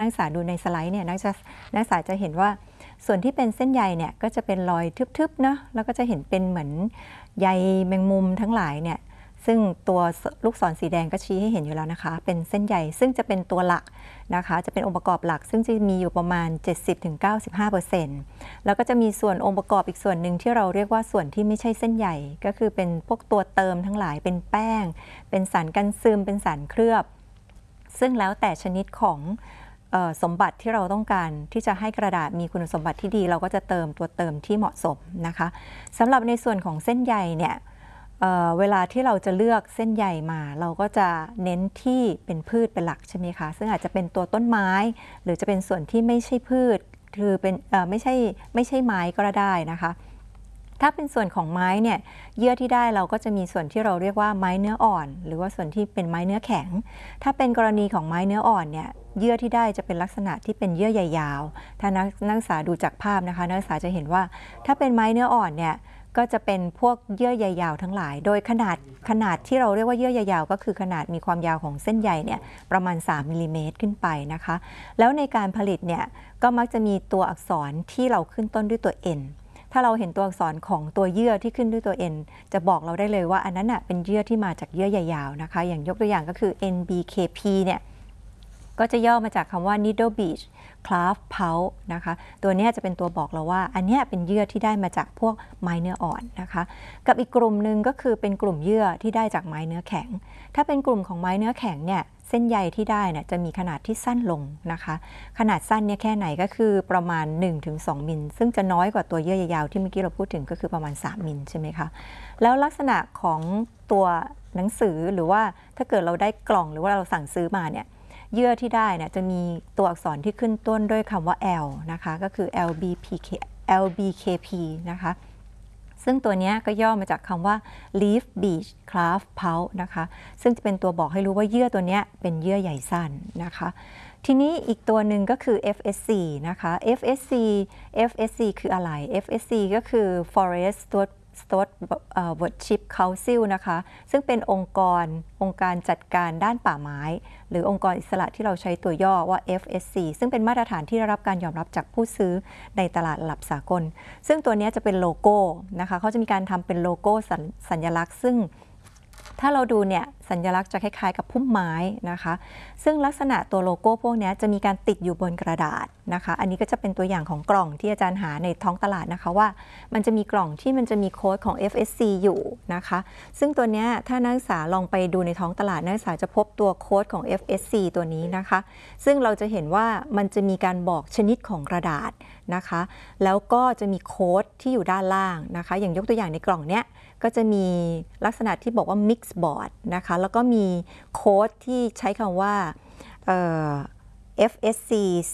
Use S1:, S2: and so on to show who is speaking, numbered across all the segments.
S1: ศึกษาดูในสไลด์เนี่ยนักศึกษาจะเห็นว่าส่วนที่เป็นเส้นใยเนี่ยก็จะเป็นรอยทึบๆเนาะแล้วก็จะเห็นเป็นเหมือนใยแมงมุมทั้งหลายเนี่ยซึ่งตัวลูกศรสีแดงก็ชี้ให้เห็นอยู่แล้วนะคะเป็นเส้นใยซึ่งจะเป็นตัวหลักนะคะจะเป็นองค์ประกอบหลักซึ่งจะมีอยู่ประมาณ 70-95% แล้วก็จะมีส่วนองค์ประกอบอีกส่วนหนึ่งที่เราเรียกว่าส่วนที่ไม่ใช่เส้นใยก็คือเป็นพวกตัวเติมทั้งหลายเป็นแป้งเป็นสารกันซึมเป็นสารเคลือบซึ่งแล้วแต่ชนิดของสมบัติที่เราต้องการที่จะให้กระดาษมีคุณสมบัติที่ดีเราก็จะเติมตัวเติมที่เหมาะสมนะคะสำหรับในส่วนของเส้นใยเนี่ยเวลาที่เราจะเลือกเส้นใยมาเราก็จะเน้นที่เป็นพืชเป็นหลักใช่ไหมคะซึ่งอาจจะเป็นตัวต้นไม้หรือจะเป็นส่วนที่ไม่ใช่พืชคือเป็นไม่ใช่ไม้ก็ได้นะคะถ้าเป็นส่วนของไม้เนี่ยเยื่อที่ได้เราก็จะมีส่วนที่เราเรียกว่าไม้เนื้ออ่อนหรือว่าส่วนที่เป็นไม้เนื้อแข็งถ้าเป็นกรณีของไม้เนื้ออ่อนเนี่ยเยื่อที่ได้จะเป็นลักษณะที่เป็นเยื่อใยยาวถ้านักศึกษาดูจากภาพนะคะนักศึกษาจะเห็นว่าถ้าเป็นไม้เนื้ออ่อนเนี่ยก็จะเป็นพวกเยื่อใยยาวทั้งหลายโดยขนาดที่เราเรียกว่าเยื่อใยยาวก็คือขนาดมีความยาวของเส้นใยเนี่ยประมาณ3มิลลิเมตรขึ้นไปนะคะแล้วในการผลิตเนี่ยก็มักจะมีตัวอักษรที่เราขึ้นต้นด้วยตัว Nถ้าเราเห็นตัวอักษรของตัวเยื่อที่ขึ้นด้วยตัว N จะบอกเราได้เลยว่าอันนั้นน่ะเป็นเยื่อที่มาจากเยื่อใยยาวนะคะอย่างยกตัวอย่างก็คือ NBKP เนี่ยก็จะย่อมาจากคำว่า needle beech craft pulp นะคะตัวนี้จะเป็นตัวบอกเราว่าอันนี้เป็นเยื่อที่ได้มาจากพวกไม้เนื้ออ่อนนะคะกับอีกกลุ่มหนึ่งก็คือเป็นกลุ่มเยื่อที่ได้จากไม้เนื้อแข็งถ้าเป็นกลุ่มของไม้เนื้อแข็งเนี่ยเส้นใยที่ได้เนี่ยจะมีขนาดที่สั้นลงนะคะขนาดสั้นเนี่ยแค่ไหนก็คือประมาณ 1-2 มิลซึ่งจะน้อยกว่าตัวเยื่อใยยาวที่เมื่อกี้เราพูดถึงก็คือประมาณ3มิลใช่ไหมคะแล้วลักษณะของตัวหนังสือหรือว่าถ้าเกิดเราได้กล่องหรือว่าเราสั่งซื้อมาเนี่ยเยื่อที่ได้เนี่ยจะมีตัวอักษรที่ขึ้นต้นด้วยคำว่า L นะคะก็คือ LBKP นะคะซึ่งตัวนี้ก็ย่อมาจากคำว่า leaf beech craft pulp นะคะซึ่งจะเป็นตัวบอกให้รู้ว่าเยื่อตัวนี้เป็นเยื่อใยสั้นนะคะทีนี้อีกตัวหนึ่งก็คือ FSC นะคะ FSC คืออะไร FSC ก็คือ Forest Stewardship Council นะคะซึ่งเป็นองค์การจัดการด้านป่าไม้หรือองค์กรอิสระที่เราใช้ตัวย่อว่า FSC ซึ่งเป็นมาตรฐานที่ได้รับการยอมรับจากผู้ซื้อในตลาดระดับสากลซึ่งตัวนี้จะเป็นโลโก้นะคะเขาจะมีการทำเป็นโลโก้สัญลักษณ์ซึ่งถ้าเราดูเนี่ยสัญลักษณ์จะคล้ายๆกับพุ่มไม้นะคะซึ่งลักษณะตัวโลโก้พวกนี้จะมีการติดอยู่บนกระดาษนะคะอันนี้ก็จะเป็นตัวอย่างของกล่องที่อาจารย์หาในท้องตลาดนะคะว่ามันจะมีกล่องที่มันจะมีโค้ดของ FSC อยู่นะคะซึ่งตัวนี้ถ้านักศึกษาลองไปดูในท้องตลาดนักศึกษาจะพบตัวโค้ดของ FSC ตัวนี้นะคะซึ่งเราจะเห็นว่ามันจะมีการบอกชนิดของกระดาษนะคะแล้วก็จะมีโค้ดที่อยู่ด้านล่างนะคะอย่างยกตัวอย่างในกล่องเนี้ยก็จะมีลักษณะที่บอกว่า mix board นะคะแล้วก็มีโค้ดที่ใช้คำว่าFSC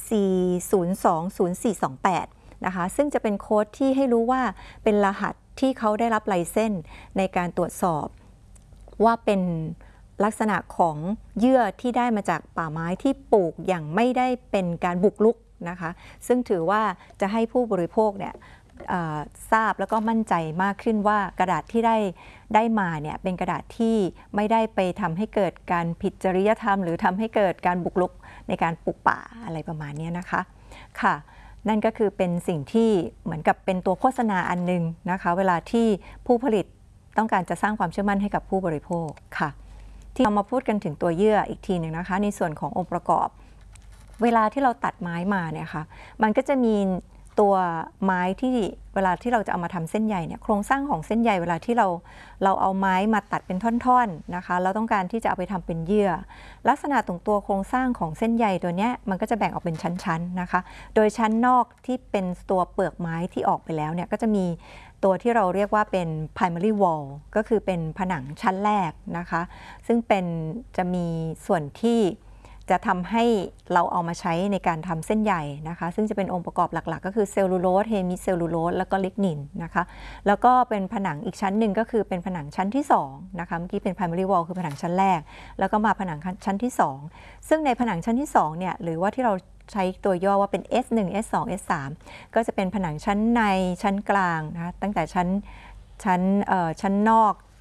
S1: C020428 นะคะซึ่งจะเป็นโค้ดที่ให้รู้ว่าเป็นรหัสที่เขาได้รับไลเซนส์ในการตรวจสอบว่าเป็นลักษณะของเยื่อที่ได้มาจากป่าไม้ที่ปลูกอย่างไม่ได้เป็นการบุกรุกนะคะซึ่งถือว่าจะให้ผู้บริโภคเนี่ยทราบแล้วก็มั่นใจมากขึ้นว่ากระดาษที่ได้มาเนี่ยเป็นกระดาษที่ไม่ได้ไปทำให้เกิดการผิดจริยธรรมหรือทำให้เกิดการบุกรุกในการปลูกป่าอะไรประมาณนี้นะคะค่ะนั่นก็คือเป็นสิ่งที่เหมือนกับเป็นตัวโฆษณาอันนึงนะคะเวลาที่ผู้ผลิตต้องการจะสร้างความเชื่อมั่นให้กับผู้บริโภคค่ะที่เรามาพูดกันถึงตัวเยื่ออีกทีหนึ่งนะคะในส่วนขององค์ประกอบเวลาที่เราตัดไม้มาเนี่ยค่ะมันก็จะมีตัวไม้ที่เวลาที่เราจะเอามาทำเส้นใยเนี่ยโครงสร้างของเส้นใยเวลาที่เราเอาไม้มาตัดเป็นท่อนๆนะคะเราต้องการที่จะเอาไปทำเป็นเยื่อลักษณะตรงตัวโครงสร้างของเส้นใยตัวนี้มันก็จะแบ่งออกเป็นชั้นๆนะคะโดยชั้นนอกที่เป็นตัวเปลือกไม้ที่ออกไปแล้วเนี่ยก็จะมีตัวที่เราเรียกว่าเป็น primary wall ก็คือเป็นผนังชั้นแรกนะคะซึ่งจะมีส่วนที่จะทำให้เราเอามาใช้ในการทำเส้นใยนะคะซึ่งจะเป็นองค์ประกอบหลักๆก็คือเซลลูโลสเฮมิเซลลูโลสแล้วก็ลิกนินนะคะแล้วก็เป็นผนังอีกชั้นหนึ่งก็คือเป็นผนังชั้นที่2นะคะเมื่อกี้เป็น primary wall คือผนังชั้นแรกแล้วก็มาผนังชั้นที่2ซึ่งในผนังชั้นที่2เนี่ยหรือว่าที่เราใช้ตัวย่อว่าเป็น S1 S2 S3 ก็จะเป็นผนังชั้นในชั้นกลางนะคะตั้งแต่ชั้นนอก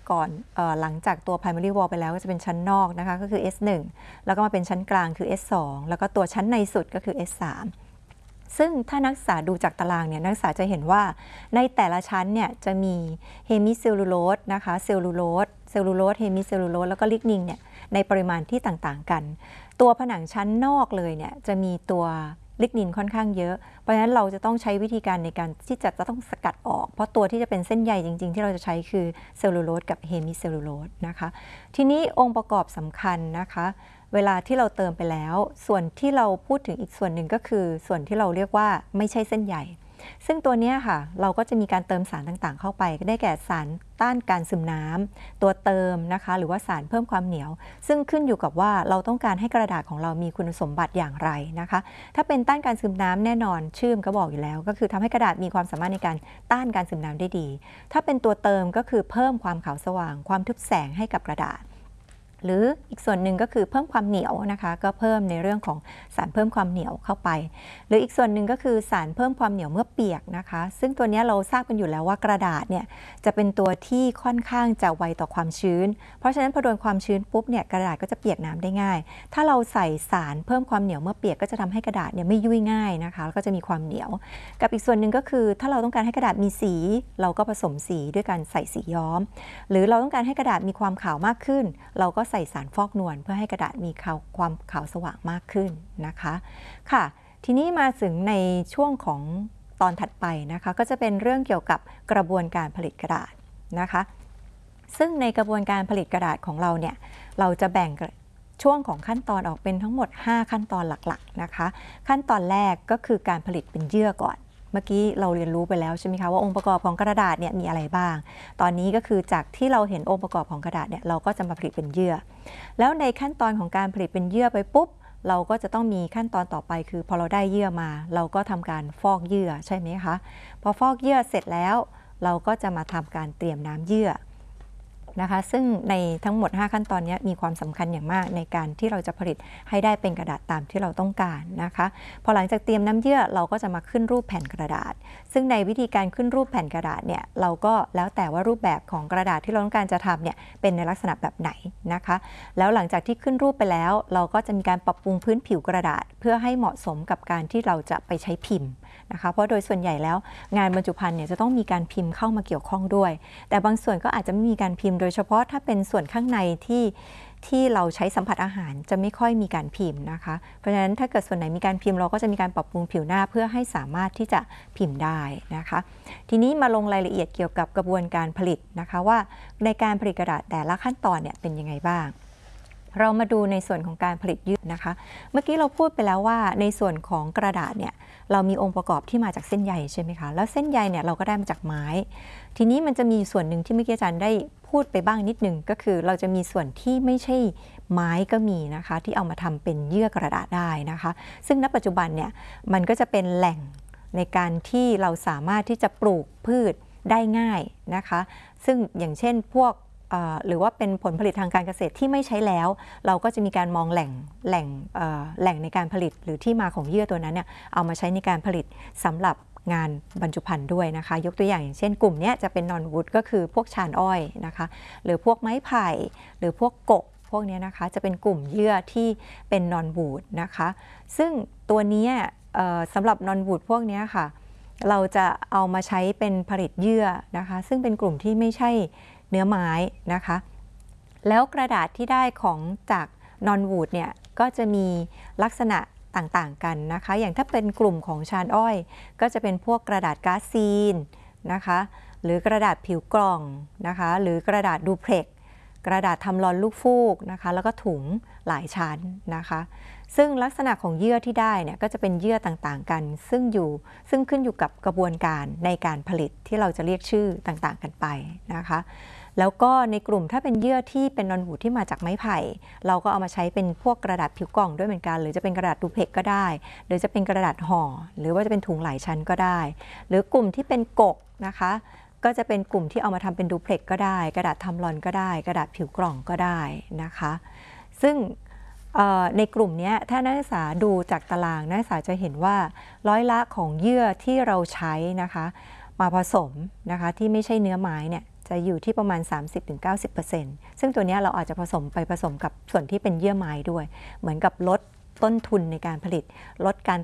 S1: ก่อนหลังจากตัว primary wall ไปแล้วก็จะเป็นชั้นนอกนะคะก็คือ S1 แล้วก็มาเป็นชั้นกลางคือ S2 แล้วก็ตัวชั้นในสุดก็คือ S3 ซึ่งถ้านักศึกษาดูจากตารางเนี่ยนักศึกษาจะเห็นว่าในแต่ละชั้นเนี่ยจะมีเฮมิเซลลูโลสนะคะเซลลูโลสเฮมิเซลลูโลสแล้วก็ลิกนินเนี่ยในปริมาณที่ต่างๆกันตัวผนังชั้นนอกเลยเนี่ยจะมีตัวลิกนินค่อนข้างเยอะเพราะฉะนั้นเราจะต้องใช้วิธีการในการที่จะต้องสกัดออกเพราะตัวที่จะเป็นเส้นใยจริงๆที่เราจะใช้คือเซลลูโลสกับเฮมิเซลลูโลสนะคะทีนี้องค์ประกอบสำคัญนะคะเวลาที่เราเติมไปแล้วส่วนที่เราพูดถึงอีกส่วนหนึ่งก็คือส่วนที่เราเรียกว่าไม่ใช่เส้นใยซึ่งตัวนี้ค่ะเราก็จะมีการเติมสารต่างๆเข้าไปได้แก่สารต้านการซึมน้ำตัวเติมนะคะหรือว่าสารเพิ่มความเหนียวซึ่งขึ้นอยู่กับว่าเราต้องการให้กระดาษของเรามีคุณสมบัติอย่างไรนะคะถ้าเป็นต้านการซึมน้ำแน่นอนชื่อมันก็บอกอยู่แล้วก็คือทำให้กระดาษมีความสามารถในการต้านการซึมน้ำได้ดีถ้าเป็นตัวเติมก็คือเพิ่มความขาวสว่างความทึบแสงให้กับกระดาษหรืออีกส่วนหนึ่งก็คือเพิ่มความเหนียวนะคะก็เพิ่มในเรื่องของสารเพิ่มความเหนียวเข้าไปหรืออีกส่วนหนึ่งก็คือสารเพิ่มความเหนียวเมื่อเปียกนะคะซึ่งตัวนี้เราทราบกันอยู่แล้วว่ากระดาษเนี่ยจะเป็นตัวที่ค่อนข้างจะไวต่อความชื้นเพราะฉะนั้นพอโดนความชื้นปุ๊บเนี่ยกระดาษก็จะเปียกน้ำได้ง่ายถ้าเราใส่สารเพิ่มความเหนียวเมื่อเปียกก็จะทำให้กระดาษเนี่ยไม่ยุ่ยง่ายนะคะแล้วก็จะมีความเหนียวกับอีกส่วนหนึ่งก็คือถ้าเราต้องการให้กระดาษมีสีเราก็ผสมสีด้วยการใส่สีย้อมหรือเราต้องการให้กระดาษมีความขาวมากขึ้นเราก็ใส่สารฟอกนวลเพื่อให้กระดาษมีความขาวสว่างมากขึ้นนะคะค่ะทีนี้มาถึงในช่วงของตอนถัดไปนะคะก็จะเป็นเรื่องเกี่ยวกับกระบวนการผลิตกระดาษนะคะซึ่งในกระบวนการผลิตกระดาษของเราเนี่ยเราจะแบ่งช่วงของขั้นตอนออกเป็นทั้งหมด5ขั้นตอนหลักๆนะคะขั้นตอนแรกก็คือการผลิตเป็นเยื่อก่อนเมื่อกี้เราเรียนรู้ไปแล้วใช่ไหมคะว่าองค์ประกอบของกระดาษเนี่ยมีอะไรบ้างตอนนี้ก็คือจากที่เราเห็นองค์ประกอบของกระดาษเนี่ยเราก็จะมาผลิตเป็นเยื่อแล้วในขั้นตอนของการผลิตเป็นเยื่อไปปุ๊บเราก็จะต้องมีขั้นตอนต่อไปคือพอเราได้เยื่อมาเราก็ทำการฟอกเยื่อใช่ไหมคะพอฟอกเยื่อเสร็จแล้วเราก็จะมาทำการเตรียมน้ำเยื่อนะคะซึ่งในทั้งหมด5ขั้นตอนนี้มีความสำคัญอย่างมากในการที่เราจะผลิตให้ได้เป็นกระดาษตามที่เราต้องการนะคะพอหลังจากเตรียมน้ำเยื่อเราก็จะมาขึ้นรูปแผ่นกระดาษซึ่งในวิธีการขึ้นรูปแผ่นกระดาษเนี่ยเราก็แล้วแต่ว่ารูปแบบของกระดาษที่เราต้องการจะทำเนี่ยเป็นในลักษณะแบบไหนนะคะแล้วหลังจากที่ขึ้นรูปไปแล้วเราก็จะมีการปรับปรุงพื้นผิวกระดาษเพื่อให้เหมาะสมกับการที่เราจะไปใช้พิมพ์นะคะเพราะโดยส่วนใหญ่แล้วงานบรรจุภัณฑ์เนี่ยจะต้องมีการพิมพ์เข้ามาเกี่ยวข้องด้วยแต่บางส่วนก็อาจจะไม่มีการพิมพ์โดยเฉพาะถ้าเป็นส่วนข้างในที่เราใช้สัมผัสอาหารจะไม่ค่อยมีการพิมพ์นะคะเพราะฉะนั้นถ้าเกิดส่วนไหนมีการพิมพ์เราก็จะมีการปรับปรุงผิวหน้าเพื่อให้สามารถที่จะพิมพ์ได้นะคะทีนี้มาลงรายละเอียดเกี่ยวกับกระบวนการผลิตนะคะว่าในการผลิตกระดาษแต่ละขั้นตอนเนี่ยเป็นยังไงบ้างเรามาดูในส่วนของการผลิตเยื่อนะคะเมื่อกี้เราพูดไปแล้วว่าในส่วนของกระดาษเนี่ยเรามีองค์ประกอบที่มาจากเส้นใยใช่ไหมคะแล้วเส้นใยเนี่ยเราก็ได้มาจากไม้ทีนี้มันจะมีส่วนหนึ่งที่เมื่อกี้อาจารย์ได้พูดไปบ้างนิดนึงก็คือเราจะมีส่วนที่ไม่ใช่ไม้ก็มีนะคะที่เอามาทำเป็นเยื่อกระดาษได้นะคะซึ่งณปัจจุบันเนี่ยมันก็จะเป็นแหล่งในการที่เราสามารถที่จะปลูกพืชได้ง่ายนะคะซึ่งอย่างเช่นพวกหรือว่าเป็นผลผลิตทางการเกษตรที่ไม่ใช้แล้วเราก็จะมีการมองแหล่งในการผลิตหรือที่มาของเยื่อตัวนั้นเนี่ยเอามาใช้ในการผลิตสำหรับงานบรรจุภัณฑ์ด้วยนะคะยกตัวอย่างเช่นกลุ่มนี้จะเป็นนอนวูดก็คือพวกชานอ้อยนะคะหรือพวกไม้ไผ่หรือพวกกกพวกนี้นะคะจะเป็นกลุ่มเยื่อที่เป็นนอนวูดนะคะซึ่งตัวนี้สำหรับนอนวูดพวกนี้ค่ะเราจะเอามาใช้เป็นผลิตเยื่อนะคะซึ่งเป็นกลุ่มที่ไม่ใช่เนื้อไม้นะคะแล้วกระดาษที่ได้ของจากนอนวูดเนี่ยก็จะมีลักษณะต่างๆกันนะคะอย่างถ้าเป็นกลุ่มของชานอ้อยก็จะเป็นพวกกระดาษก๊าซซีนนะคะหรือกระดาษผิวกล่องนะคะหรือกระดาษดูเพล็กกระดาษทำลอนลูกฟูกนะคะแล้วก็ถุงหลายชั้นนะคะซึ่งลักษณะของเยื่อที่ได้เนี่ยก็จะเป็นเยื่อต่างๆกันซึ่งขึ้นอยู่กับกระบวนการในการผลิตที่เราจะเรียกชื่อต่างๆกันไปนะคะแล้วก็ในกลุ่มถ้าเป็นเยื่อที่เป็นนอนวูดที่มาจากไม้ไผ่เราก็เอามาใช้เป็นพวกกระดาษผิวกล่องด้วยเหมือนกันหรือจะเป็นกระดาษดูเพล็กก็ได้หรือจะเป็นกระดาษห่อหรือว่าจะเป็นถุงหลายชั้นก็ได้หรือกลุ่มที่เป็นกกนะคะก็จะเป็นกลุ่มที่เอามาทำเป็นดูเพล็กก็ได้กระดาษทำลอนก็ได้กระดาษผิวกล่องก็ได้นะคะซึ่งในกลุ่มนี้ถ้านักศึกษาดูจากตารางนักศึกษาจะเห็นว่าร้อยละของเยื่อที่เราใช้นะคะมาผสมนะคะที่ไม่ใช่เนื้อไม้เนี่ยจะอยู่ที่ประมาณ 30-90% ซึ่งตัวนี้เราอาจจะผสมกับส่วนที่เป็นเยื่อไม้ด้วยเหมือนกับลดต้นทุนในการผลิตลดการ